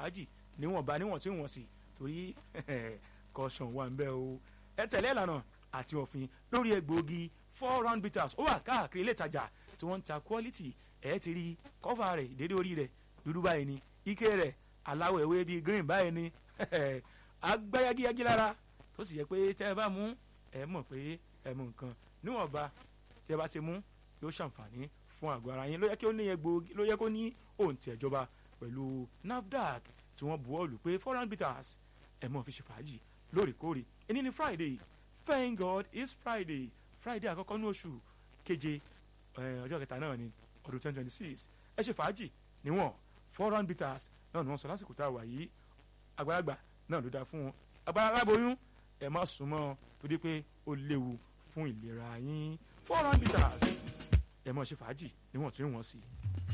fàájì níwọ̀nba níwọ̀n tí wọ́n sì torí caution wà ń bẹ o. ẹ tẹ̀lé ìlànà àti òfin lórí egbòogi 4 round bitters ó wà káàkiri ilé ìtajà tí wọ́n ń ta quality ẹ̀ ti rí kọ́fà rẹ̀ ìdédé orí rẹ̀ dúdú báyìí ni ike rẹ̀ aláwọ̀ ewé bíi green báyìí ni agbáyagíyagí lára tó sì yẹ pé tẹ́ ẹ bá mú ẹ mọ̀ pé ẹ mú nǹkan níwọ̀nba tí ẹ bá ti mú yóò ṣàǹfààní fún àgọ́ ara yín ló yẹ kí ó ní egbòogi ló yẹ kó ní òǹtẹ̀ ìjọba pẹ̀lú NAFDAC tí wọ́n buwọ́ lù pé 4 round bitters ẹ mọ̀ fi ṣe fàájì lóòrèkóòrè ẹni ní Friday thank God it's Friday àkọ́kọ́ ní oṣù keje ọjọ́ kẹta náà ni ọdún 2026 ẹ ṣe fàájì níwọ̀n 4 round bitters náà ni wọ́n sọ lásìkò tá a wà yìí àgbàlagbà náà ló dáa fún wọn aláboyún ẹ má súnmọ́ torí pé ó léwu fún ìlera yín 4 round bitters ẹ má ṣe fàájì níwọ̀n tí wọ́n sì.